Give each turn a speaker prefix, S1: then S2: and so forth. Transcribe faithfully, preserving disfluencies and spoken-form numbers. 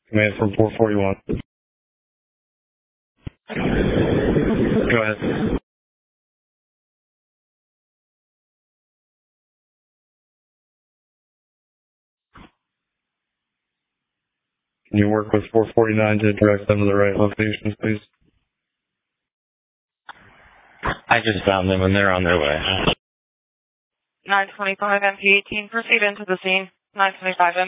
S1: Command from four forty-one. Go ahead. Can you work with four forty-nine to direct them to the right locations, please?
S2: I just found them and they're on their way.
S3: nine twenty-five M P eighteen, proceed into the scene. nine twenty-five M